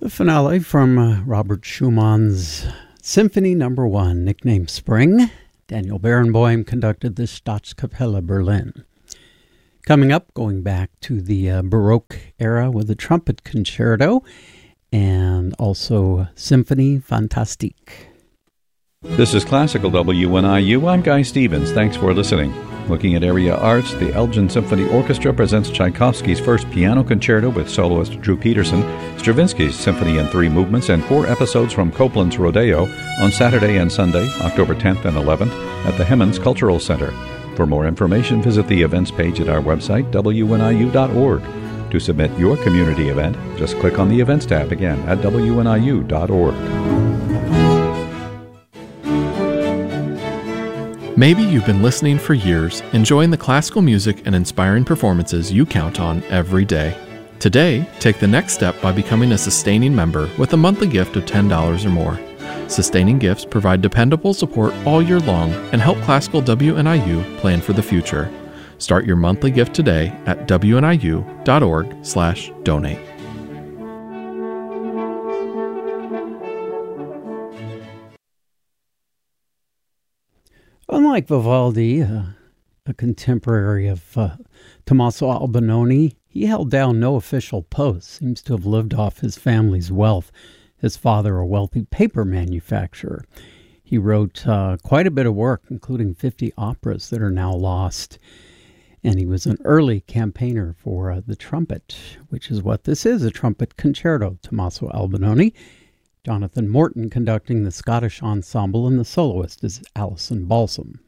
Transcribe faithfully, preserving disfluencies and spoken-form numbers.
The finale from uh, Robert Schumann's Symphony Number One, nicknamed Spring. Daniel Barenboim conducted the Staatskapelle Berlin. Coming up, going back to the uh, Baroque era with the trumpet concerto and also Symphony Fantastique. This is Classical W N I U. I'm Guy Stevens. Thanks for listening. Looking at area arts, the Elgin Symphony Orchestra presents Tchaikovsky's first piano concerto with soloist Drew Peterson, Stravinsky's Symphony in Three Movements, and four episodes from Copland's Rodeo on Saturday and Sunday, October tenth and eleventh, at the Hemmons Cultural Center. For more information, visit the events page at our website, W N I U dot org. To submit your community event, just click on the Events tab again at W N I U dot org. Maybe you've been listening for years, enjoying the classical music and inspiring performances you count on every day. Today, take the next step by becoming a sustaining member with a monthly gift of ten dollars or more. Sustaining gifts provide dependable support all year long and help Classical W N I U plan for the future. Start your monthly gift today at W N I U dot org slash donate. Unlike Vivaldi, uh, a contemporary of uh, Tommaso Albinoni, he held down no official post, seems to have lived off his family's wealth, his father a wealthy paper manufacturer. He wrote uh, quite a bit of work, including fifty operas that are now lost, and he was an early campaigner for uh, the trumpet, which is what this is, a trumpet concerto, Tommaso Albinoni. Jonathan Morton conducting the Scottish ensemble, and the soloist is Alison Balsam.